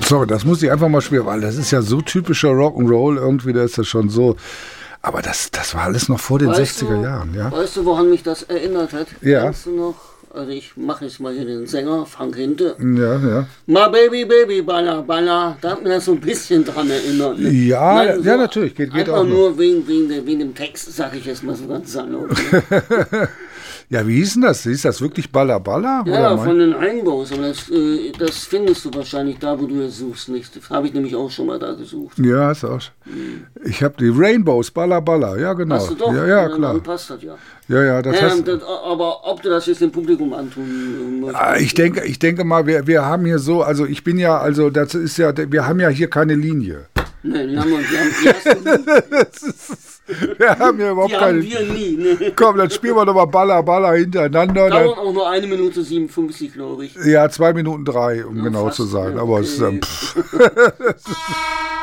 Sorry, das muss ich einfach mal spielen, weil das ist ja so typischer Rock'n'Roll, irgendwie, da ist das schon so. Aber das war alles noch vor den 60er Jahren, ja. Weißt du, woran mich das erinnert hat? Ja. Kennst du noch? Also ich mache jetzt mal hier den Sänger, Frank Hinte. Ja. My baby, baby, balla, balla. Da hat mir das so ein bisschen dran erinnert. Ne? Ja, Nein, so natürlich, geht einfach auch. Nur wegen dem Text, sage ich jetzt mal so ganz salopp. Ja, wie hieß denn das? Hieß das wirklich Balla Balla? Ja, von den Rainbows. Aber das findest du wahrscheinlich da, wo du es suchst, nicht. Das habe ich nämlich auch schon mal da gesucht. Ja, hast du auch. Ich habe die Rainbows, Balla Balla, ja genau. Hast du doch? Ja, klar. Dann passt das ja. Ja, das heißt. Aber ob du das jetzt dem Publikum antun möchtest? Ich denke mal, wir haben hier so, also ich bin ja, also das ist ja, wir haben ja hier keine Linie. Nee, die hast du nie. Wir haben hier überhaupt keine. Die haben wir nie. Ne? Komm, dann spielen wir nochmal Balla Balla hintereinander. Dauert auch nur 1 Minute 57, glaube ich. Ja, 2 Minuten 3, um genau fast, zu sein. ja, Aber okay. es ist